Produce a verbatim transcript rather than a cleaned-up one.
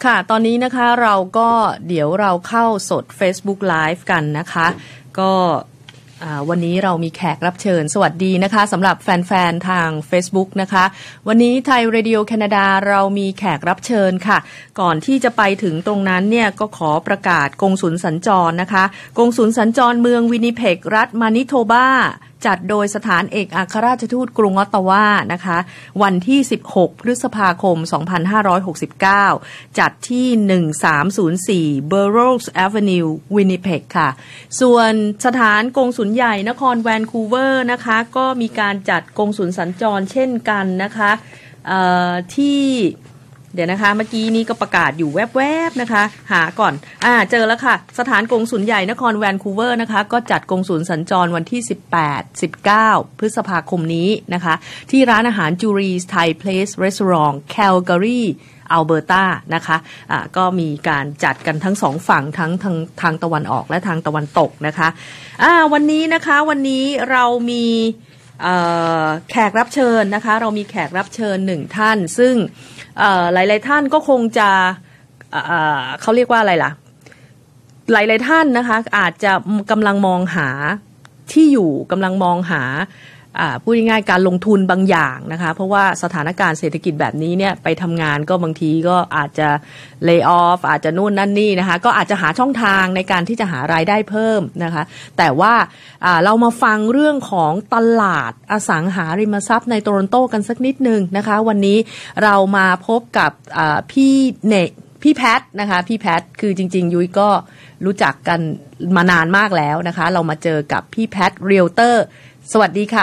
ค่ะตอนนี้นะคะเราก็เดี๋ยวเราเข้าสด Facebook Live กันนะคะก็วันนี้เรามีแขกรับเชิญสวัสดีนะคะสำหรับแฟนๆทาง Facebook นะคะวันนี้ไทยเรดิโอแคนาดาเรามีแขกรับเชิญค่ะก่อนที่จะไปถึงตรงนั้นเนี่ยก็ขอประกาศกงสุลสัญจรนะคะกงสุลสัญจรเมืองวินิเพกรัฐมานิโทบาจัดโดยสถานเอกอัครราชทูตกรุงออตตาวานะคะวันที่สิบหกพฤษภาคมสองพันห้าร้อยหกสิบเก้าจัดที่หนึ่งสามศูนย์สี่ Burroughs Avenue Winnipeg ค่ะส่วนสถานกงสุลใหญ่นครแวนคูเวอร์นะคะก็มีการจัดกงสุลสัญจรเช่นกันนะคะที่เดี๋ยวนะคะเมื่อกี้นี้ก็ประกาศอยู่แวบๆนะคะหาก่อนอ่าเจอแล้วค่ะสถานกงสุลใหญ่นครแวนคูเวอร์นะคะก็จัดกงสุลสัญจรวันที่สิบแปด สิบเก้าพฤษภาคมนี้นะคะที่ร้านอาหาร Jury's Thai Place Restaurant Calgaryอัลเบอร์ตานะคะอ่าก็มีการจัดกันทั้งสองฝั่งทั้งทางทางตะวันออกและทางตะวันตกนะคะอ่าวันนี้นะคะวันนี้เรามีแขกรับเชิญนะคะเรามีแขกรับเชิญหนึ่งท่านซึ่งหลายๆท่านก็คงจะเขาเรียกว่าอะไรล่ะหลายๆท่านนะคะอาจจะกำลังมองหาที่อยู่กำลังมองหาพูดง่ายๆการลงทุนบางอย่างนะคะเพราะว่าสถานการณ์เศรษฐกิจแบบนี้เนี่ยไปทำงานก็บางทีก็อาจจะ lay off อาจจะนู่นนั่นนี่นะคะก็อาจจะหาช่องทางในการที่จะหารายได้เพิ่มนะคะแต่ว่าเรามาฟังเรื่องของตลาดอสังหาริมทรัพย์ในโตรอนโตกันสักนิดนึงนะคะวันนี้เรามาพบกับพี่เนพี่แพทนะคะพี่แพทคือจริงๆยุ้ยก็รู้จักกันมานานมากแล้วนะคะเรามาเจอกับพี่แพทเรียลเตอร์สวัสดีค่ะ